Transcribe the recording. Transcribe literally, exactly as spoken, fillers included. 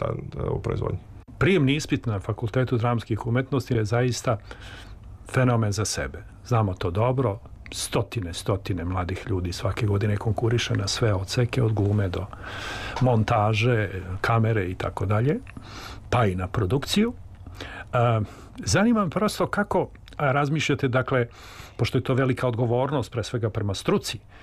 talenata u proizvodnji. Prijemni ispit na Fakultetu dramskih umetnosti je zaista fenomen za sebe. Znamo to dobro. Stotine, stotine mladih ljudi svake godine konkuriše na sve odseke, od glume do montaže, kamere i tako dalje, pa i na produkciju. Zanima me prosto kako razmišljate, dakle, pošto je to velika odgovornost, pre svega prema struci,